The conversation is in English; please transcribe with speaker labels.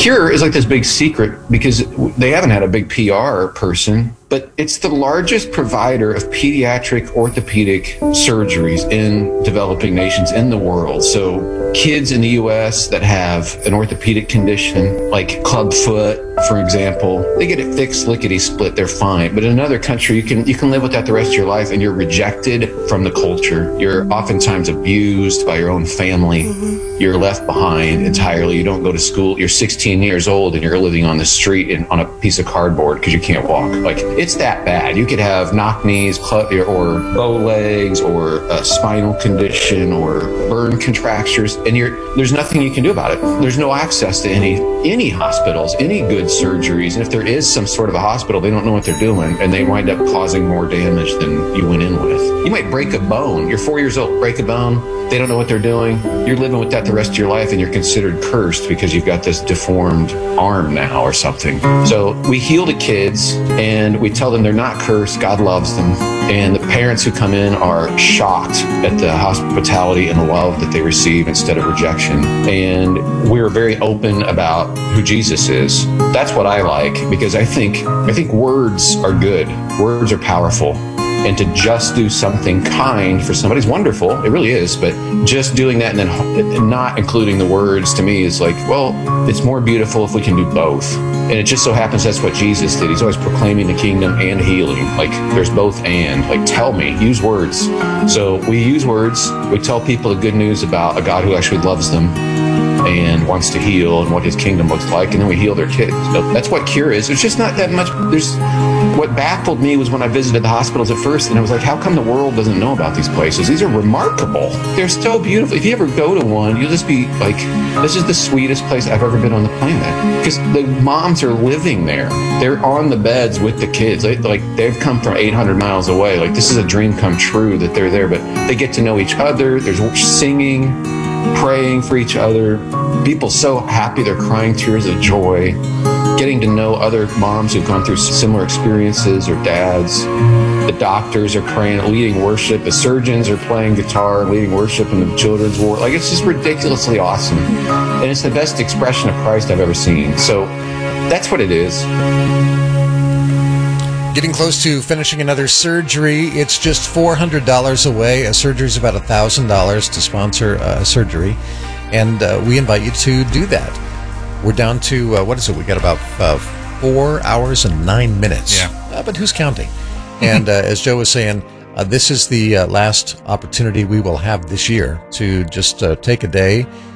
Speaker 1: Cure is like this big secret because they haven't had a big PR person, but it's the largest provider of pediatric orthopedic surgeries in developing nations in the world. So kids in the US that have an orthopedic condition like club foot, for example, they get it fixed lickety split, they're fine. But in another country, you can live with that the rest of your life, and you're rejected from the culture. You're oftentimes abused by your own family. You're left behind entirely. You don't go to school. You're 16 years old and you're living on the street on a piece of cardboard because you can't walk. Like, it's that bad. You could have knock knees or bow legs or a spinal condition or burn contractures, and there's nothing you can do about it. There's no access to any hospitals, any good surgeries. And if there is some sort of a hospital, they don't know what they're doing, and they wind up causing more damage than you went in with. You might break a bone. You're 4 years old, break a bone. They don't know what they're doing. You're living with that the rest of your life, and you're considered cursed because you've got this deformed arm now or something. So we heal the kids, and we tell them they're not cursed. God loves them. And the parents who come in are shocked at the hospitality and the love that they receive instead of rejection. And we're very open about who Jesus is. That's what I like, because I think words are good. Words are powerful. And to just do something kind for somebody is wonderful. It really is. But just doing that and then not including the words, to me, is like, well, it's more beautiful if we can do both. And it just so happens that's what Jesus did. He's always proclaiming the kingdom and healing. Like, there's both and. Like, tell me, use words. So we use words. We tell people the good news about a God who actually loves them and wants to heal and what his kingdom looks like, and then we heal their kids. So that's what Cure is. There's just not that much. What baffled me was when I visited the hospitals at first, and I was like, how come the world doesn't know about these places? These are remarkable. They're so beautiful. If you ever go to one, you'll just be like, this is the sweetest place I've ever been on the planet. Because the moms are living there. They're on the beds with the kids. They've come from 800 miles away. Like, this is a dream come true that they're there, but they get to know each other. There's singing, praying for each other. People so happy, they're crying tears of joy. Getting to know other moms who've gone through similar experiences, or dads. The doctors are praying, leading worship. The surgeons are playing guitar and leading worship in the children's ward. Like, it's just ridiculously awesome. And it's the best expression of Christ I've ever seen. So that's what it is.
Speaker 2: Getting close to finishing another surgery. It's just $400 away. A surgery is about $1,000 to sponsor a surgery. And we invite you to do that. We're down to, what is it? We got about 4 hours and 9 minutes.
Speaker 3: Yeah.
Speaker 2: But who's counting? And as Joe was saying, this is the last opportunity we will have this year to just take a day